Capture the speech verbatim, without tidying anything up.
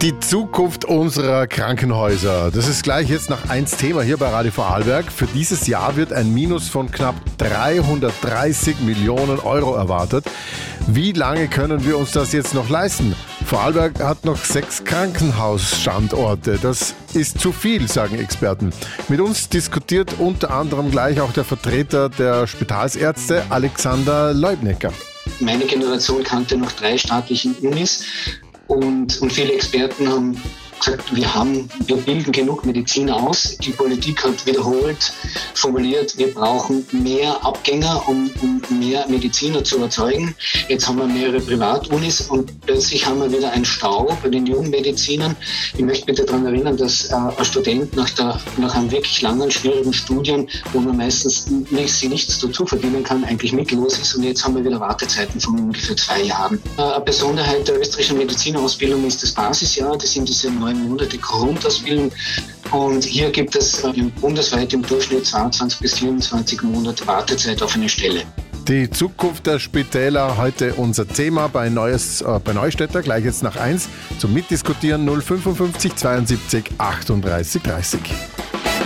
Die Zukunft unserer Krankenhäuser. Das ist gleich jetzt nach eins Thema hier bei Radio Vorarlberg. Für dieses Jahr wird ein Minus von knapp dreihundertdreißig Millionen Euro erwartet. Wie lange können wir uns das jetzt noch leisten? Vorarlberg hat noch sechs Krankenhausstandorte. Das ist zu viel, sagen Experten. Mit uns diskutiert unter anderem gleich auch der Vertreter der Spitalsärzte, Alexander Leubnecker. Meine Generation kannte noch drei staatlichen Unis und, und viele Experten haben gesagt, wir haben, wir bilden genug Mediziner aus. Die Politik hat wiederholt formuliert, wir brauchen mehr Abgänger, um, um mehr Mediziner zu erzeugen. Jetzt haben wir mehrere Privatunis und plötzlich haben wir wieder einen Stau bei den jungen Medizinern. Ich möchte bitte daran erinnern, dass äh, ein Student nach, der, nach einem wirklich langen, schwierigen Studium, wo man meistens nicht, sich nichts dazu verdienen kann, eigentlich mittellos ist. Und jetzt haben wir wieder Wartezeiten von ungefähr zwei Jahren. Äh, eine Besonderheit der österreichischen Medizinerausbildung ist das Basisjahr. Das sind diese neun Monate Grundausbildung. Und hier gibt es äh, bundesweit im Durchschnitt zweiundzwanzig bis vierundzwanzig Monate Wartezeit auf eine Stelle. Die Zukunft der Spitäler, heute unser Thema bei, Neues, äh, bei Neustädter, gleich jetzt nach eins. Zum Mitdiskutieren null fünfundfünfzig zweiundsiebzig achtunddreißig dreißig.